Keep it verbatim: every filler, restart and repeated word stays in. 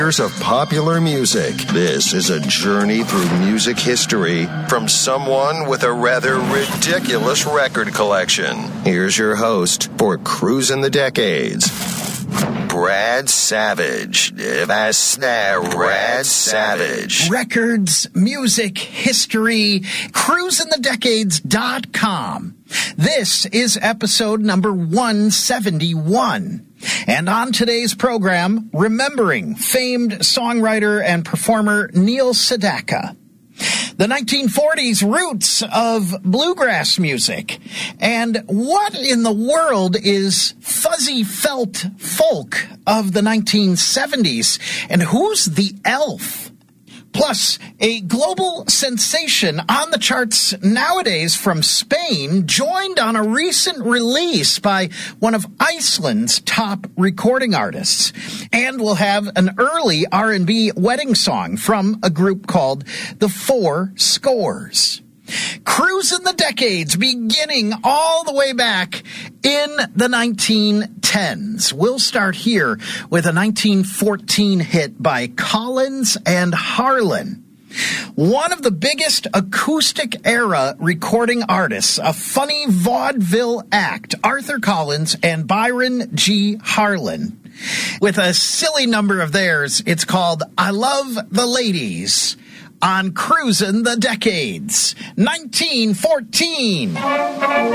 Years of popular music. This is a journey through music history from someone with a rather ridiculous record collection. Here's your host for Cruising the Decades, Brad Savage. That's Brad Savage. Records, music, history, cruising the decades dot com. This is episode number one seventy-one. And on today's program, remembering famed songwriter and performer Neil Sedaka, the nineteen forties roots of bluegrass music, and what in the world is fuzzy felt folk of the nineteen seventies, and who's the elf? Plus, a global sensation on the charts nowadays from Spain joined on a recent release by one of Iceland's top recording artists. And we'll have an early R and B wedding song from a group called The Four Scores. Cruising the decades, beginning all the way back in the nineteen tens. We'll start here with a nineteen fourteen hit by Collins and Harlan. One of the biggest acoustic era recording artists, a funny vaudeville act, Arthur Collins and Byron G. Harlan. With a silly number of theirs, it's called I Love the Ladies. On Cruising the Decades, nineteen fourteen.